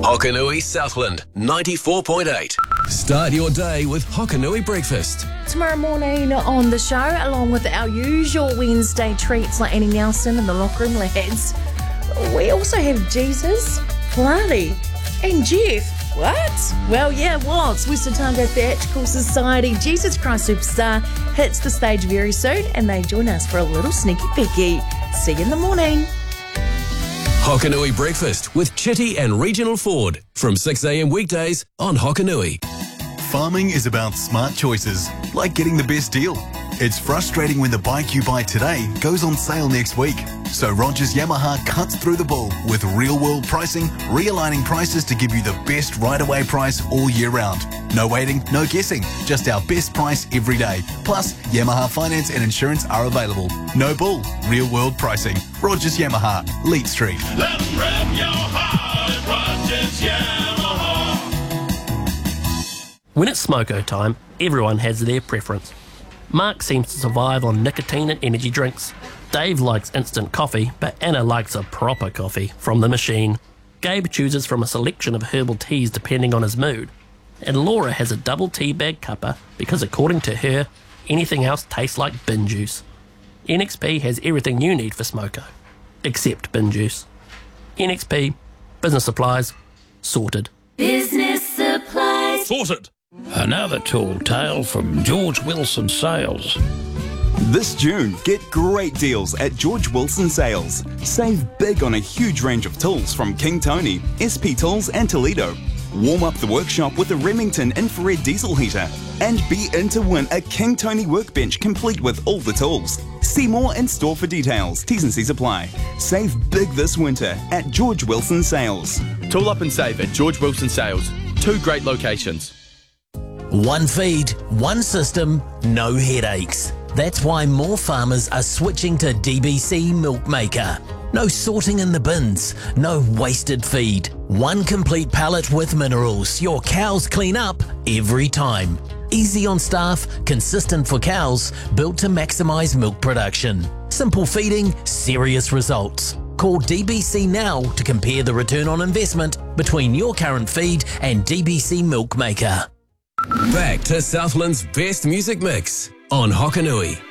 Hokanui Southland 94.8. Start your day with Hokanui breakfast. Tomorrow morning on the show, along with our usual Wednesday treats like Annie Nelson and the Locker Room Lads, we also have Jesus, Flary, and Jeff. What? Well, yeah, what's West Otago Theatrical Society Jesus Christ Superstar hits the stage very soon, and they join us for a little sneaky peeky. See you in the morning. Hokanui breakfast with Chitty and Regional Ford from 6 a.m. weekdays on Hokanui. Farming is about smart choices, like getting the best deal. It's frustrating when the bike you buy today goes on sale next week. So Rogers Yamaha cuts through the bull with real-world pricing, realigning prices to give you the best right-away price all year round. No waiting, no guessing, just our best price every day. Plus, Yamaha finance and insurance are available. No bull, real-world pricing. Rogers Yamaha, Leet Street. Let 'em rev your heart at Rogers Yamaha. When it's smoko time, everyone has their preference. Mark seems to survive on nicotine and energy drinks. Dave likes instant coffee, but Anna likes a proper coffee from the machine. Gabe chooses from a selection of herbal teas depending on his mood. And Laura has a double tea bag cuppa because according to her, anything else tastes like bin juice. NXP has everything you need for smoko, except bin juice. NXP, business supplies, sorted. Business supplies. Sorted. Another tall tale from George Wilson Sales. This June, get great deals at George Wilson Sales. Save big on a huge range of tools from King Tony, SP Tools and Toledo. Warm up the workshop with a Remington infrared diesel heater. And be in to win a King Tony workbench complete with all the tools. See more in store for details. T's and C's apply. Save big this winter at George Wilson Sales. Tool up and save at George Wilson Sales. 2 great locations. One feed, one system, no headaches. That's why more farmers are switching to DBC Milkmaker. No sorting in the bins, no wasted feed. One complete pallet with minerals your cows clean up every time. Easy on staff, consistent for cows, built to maximise milk production. Simple feeding, serious results. Call DBC now to compare the return on investment between your current feed and DBC Milkmaker. Back to Southland's best music mix on Hokanui.